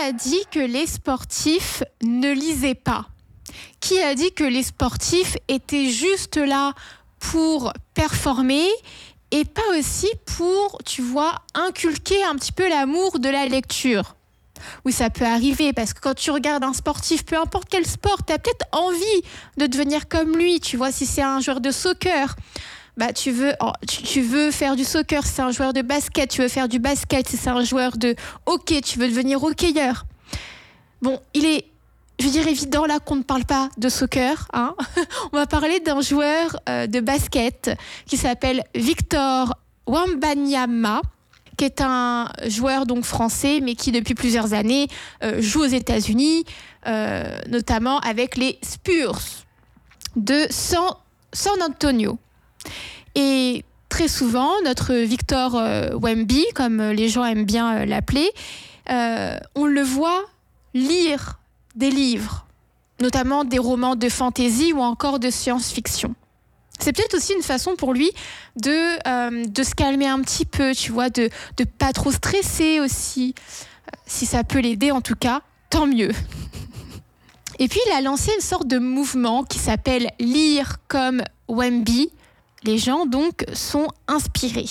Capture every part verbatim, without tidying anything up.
a dit que les sportifs ne lisaient pas ? Qui a dit que les sportifs étaient juste là pour performer et pas aussi pour, tu vois, inculquer un petit peu l'amour de la lecture ? Oui, ça peut arriver parce que quand tu regardes un sportif, peu importe quel sport, tu as peut-être envie de devenir comme lui. Tu vois, si c'est un joueur de soccer, bah, tu, veux, oh, tu, tu veux faire du soccer. Si c'est un joueur de basket, tu veux faire du basket. Si c'est un joueur de hockey, tu veux devenir hockeyeur. Bon, il est, je veux dire, évident là qu'on ne parle pas de soccer. Hein. On va parler d'un joueur euh, de basket qui s'appelle Victor Wembanyama, qui est un joueur donc français, mais qui depuis plusieurs années euh, joue aux États-Unis, euh, notamment avec les Spurs de San, San Antonio. Et très souvent, notre Victor euh, Wemby, comme les gens aiment bien euh, l'appeler, euh, on le voit lire des livres, notamment des romans de fantasy ou encore de science-fiction. C'est peut-être aussi une façon pour lui de, euh, de se calmer un petit peu, tu vois, de ne pas trop stresser aussi. Euh, si ça peut l'aider, en tout cas, tant mieux. Et puis, il a lancé une sorte de mouvement qui s'appelle « Lire comme Wemby ». Les gens, donc, sont inspirés.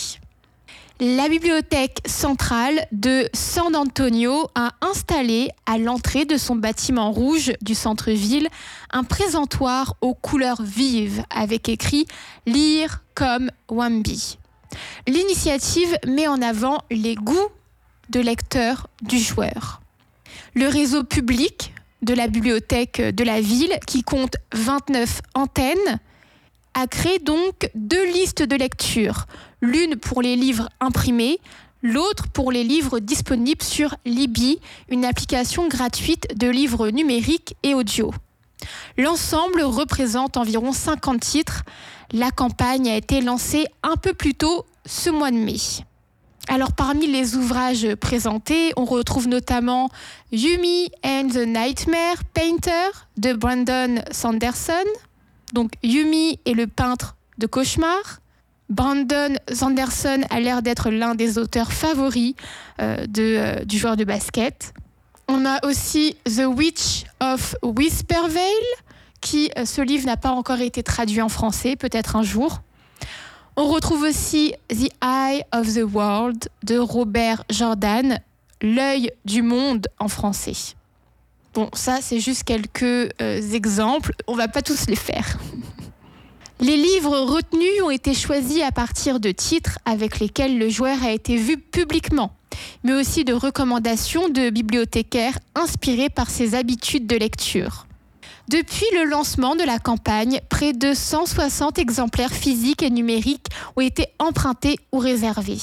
La bibliothèque centrale de San Antonio a installé à l'entrée de son bâtiment rouge du centre-ville un présentoir aux couleurs vives avec écrit « Lire comme Wemby ». L'initiative met en avant les goûts de lecteur du joueur. Le réseau public de la bibliothèque de la ville, qui compte vingt-neuf antennes, a créé donc deux listes de lecture, l'une pour les livres imprimés, l'autre pour les livres disponibles sur Libby, une application gratuite de livres numériques et audio. L'ensemble représente environ cinquante titres. La campagne a été lancée un peu plus tôt ce mois de mai. Alors parmi les ouvrages présentés, on retrouve notamment Yumi and the Nightmare Painter de Brandon Sanderson. Donc Yumi est le peintre de cauchemars. Brandon Sanderson a l'air d'être l'un des auteurs favoris euh, de, euh, du joueur de basket. On a aussi The Witch of Whispervale, qui, euh, ce livre n'a pas encore été traduit en français, peut-être un jour. On retrouve aussi The Eye of the World de Robert Jordan, L'œil du monde en français. Bon, ça, c'est juste quelques euh, exemples. On ne va pas tous les faire. Les livres retenus ont été choisis à partir de titres avec lesquels le joueur a été vu publiquement, mais aussi de recommandations de bibliothécaires inspirés par ses habitudes de lecture. Depuis le lancement de la campagne, près de cent soixante exemplaires physiques et numériques ont été empruntés ou réservés.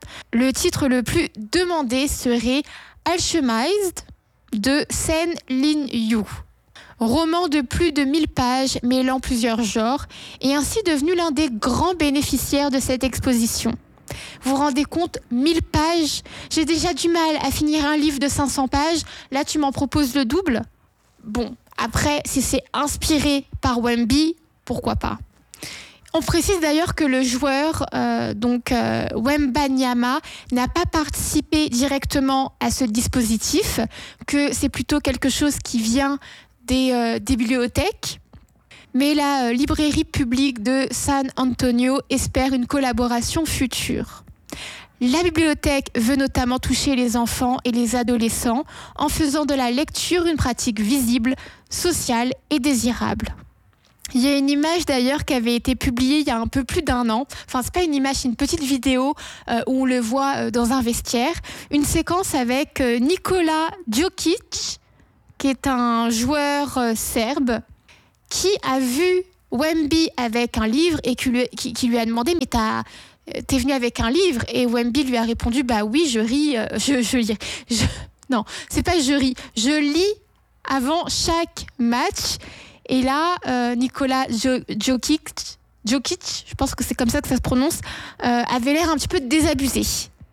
Le titre le plus demandé serait Alchemized de Sen Lin Yu. Roman de plus de mille pages mêlant plusieurs genres et ainsi devenu l'un des grands bénéficiaires de cette exposition. Vous vous rendez compte, mille pages ? J'ai déjà du mal à finir un livre de cinq cents pages. Là, tu m'en proposes le double ? Bon, après, si c'est inspiré par Wemby, pourquoi pas ? On précise d'ailleurs que le joueur, euh, donc euh, Wembanyama, n'a pas participé directement à ce dispositif, que c'est plutôt quelque chose qui vient des, euh, des bibliothèques. Mais la euh, librairie publique de San Antonio espère une collaboration future. La bibliothèque veut notamment toucher les enfants et les adolescents en faisant de la lecture une pratique visible, sociale et désirable. Il y a une image d'ailleurs qui avait été publiée il y a un peu plus d'un an. Enfin, c'est pas une image, c'est une petite vidéo euh, où on le voit euh, dans un vestiaire. Une séquence avec euh, Nikola Jokic, qui est un joueur euh, serbe, qui a vu Wemby avec un livre et qui lui, qui, qui lui a demandé « Mais t'as, t'es venu avec un livre ?» Et Wemby lui a répondu « Bah oui, je ris, euh, je, je lis. Je... Non, c'est pas je ris, je lis avant chaque match. » Et là, euh, Nikola Jokic, Jokic, je pense que c'est comme ça que ça se prononce, euh, avait l'air un petit peu désabusé.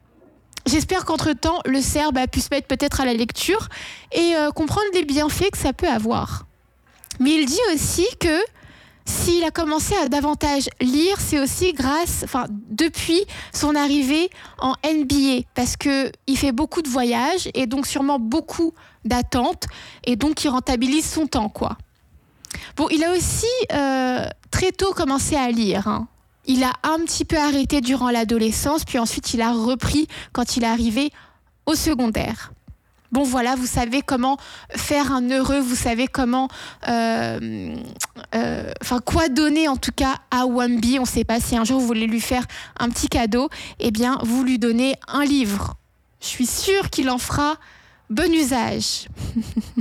J'espère qu'entre-temps, le Serbe a pu se mettre peut-être à la lecture et euh, comprendre les bienfaits que ça peut avoir. Mais il dit aussi que s'il a commencé à davantage lire, c'est aussi grâce, enfin, depuis son arrivée en N B A, parce que il fait beaucoup de voyages et donc sûrement beaucoup d'attentes, et donc il rentabilise son temps, quoi. Bon, il a aussi euh, très tôt commencé à lire, hein. Il a un petit peu arrêté durant l'adolescence, puis ensuite il a repris quand il est arrivé au secondaire. Bon, voilà, vous savez comment faire un heureux, vous savez comment, euh, euh, enfin, quoi donner en tout cas à Wambi. On ne sait pas si un jour vous voulez lui faire un petit cadeau, eh bien, vous lui donnez un livre. Je suis sûre qu'il en fera bon usage.